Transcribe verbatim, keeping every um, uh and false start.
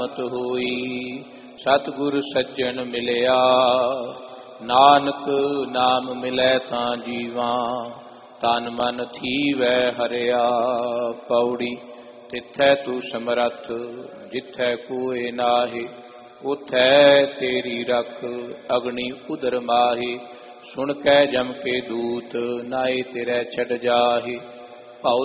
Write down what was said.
मत होई। सतगुर सज्जन मिलया, नानक नाम मिलै तां जीवा। तन मन थीवै हरिया, पौड़ी तिथै तू समरथ। जिथै कोय नाहि उथै तेरी रख, अग्नि उदर माहि। सुन कै जम के दूत, नाए तेरै छड़ जाहि।